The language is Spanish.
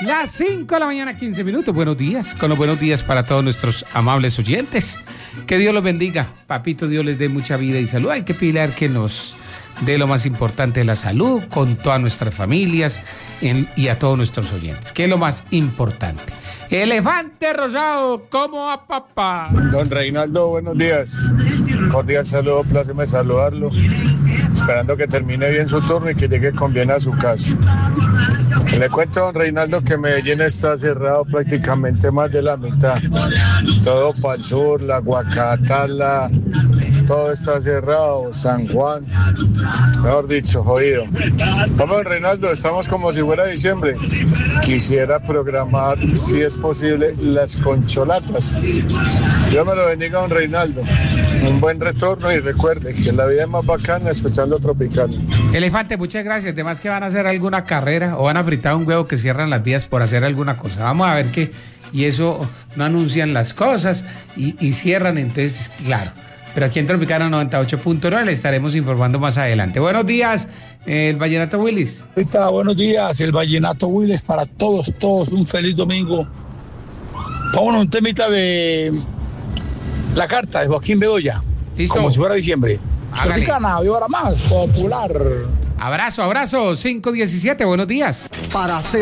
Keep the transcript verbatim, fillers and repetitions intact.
Las cinco de la mañana, quince minutos. Buenos días, con los buenos días para todos nuestros amables oyentes. Que Dios los bendiga. Papito Dios les dé mucha vida y salud. Hay que pedir que nos dé lo más importante de la salud con todas nuestras familias en, y a todos nuestros oyentes, que es lo más importante. Elefante Rosado, ¿cómo va, papá? Don Reinaldo, buenos días. Cordial saludo, pláceme saludarlo. Esperando que termine bien su turno y que llegue con bien a su casa. Le cuento, don Reinaldo, que Medellín está cerrado prácticamente más de la mitad. Todo para el sur, la Guacatala, todo está cerrado, San Juan, mejor dicho, jodido. Vamos, don Reinaldo, estamos como si fuera diciembre. Quisiera programar, si es posible, las concholatas. Dios me lo bendiga, don Reinaldo. Un buen retorno y recuerde que la vida es más bacana escuchando Tropical. Elefante, muchas gracias. Además que van a hacer alguna carrera o van a fritar un huevo que cierran las vías por hacer alguna cosa. Vamos a ver qué. Y eso no anuncian las cosas y, y cierran, entonces, claro. Pero aquí en Tropicana noventa y ocho punto nueve le estaremos informando más adelante. Buenos días, el Vallenato Willis. Ahorita, buenos días, el Vallenato Willis para todos, todos. Un feliz domingo. Vámonos un temita de La Carta de Joaquín Bedoya. Listo. Como si fuera diciembre. Hágale. Tropicana, viva la más popular. Abrazo, abrazo. cinco diecisiete, buenos días. Para hacer